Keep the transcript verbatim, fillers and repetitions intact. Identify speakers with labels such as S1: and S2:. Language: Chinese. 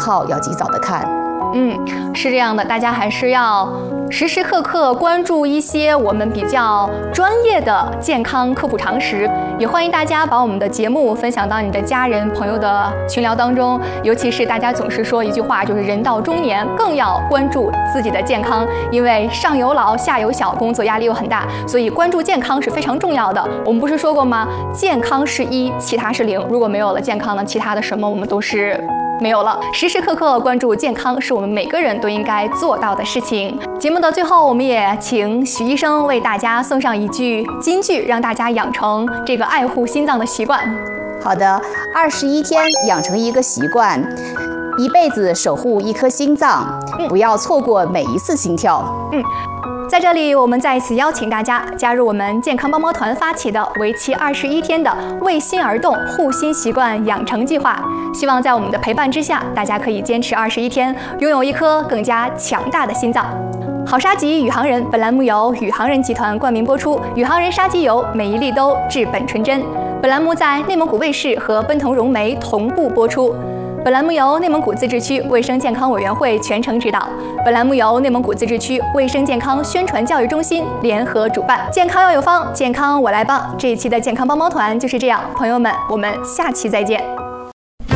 S1: 号要及早的看。
S2: 嗯，是这样的，大家还是要时时刻刻关注一些我们比较专业的健康科普常识，也欢迎大家把我们的节目分享到你的家人朋友的群聊当中。尤其是大家总是说一句话，就是人到中年更要关注自己的健康，因为上有老下有小，工作压力又很大，所以关注健康是非常重要的。我们不是说过吗？健康是一，其他是零。如果没有了健康呢，其他的什么我们都是没有了。时时刻刻关注健康是我们每个人都应该做到的事情。节目的最后，我们也请许医生为大家送上一句金句，让大家养成这个爱护心脏的习惯。
S1: 好的，二十一天养成一个习惯，一辈子守护一颗心脏，
S2: 嗯、
S1: 不要错过每一次心跳。
S2: 嗯。在这里，我们再一次邀请大家加入我们健康帮帮团发起的为期二十一天的为心而动护心习惯养成计划。希望在我们的陪伴之下，大家可以坚持二十一天，拥有一颗更加强大的心脏。好沙棘宇航人本栏目由宇航人集团冠名播出，宇航人沙棘油每一粒都治本纯真。本栏目在内蒙古卫视和奔腾融媒同步播出。本栏目由内蒙古自治区卫生健康委员会全程指导。本栏目由内蒙古自治区卫生健康宣传教育中心联合主办。健康要有方，健康我来帮。这一期的健康帮帮团就是这样，朋友们，我们下期再见。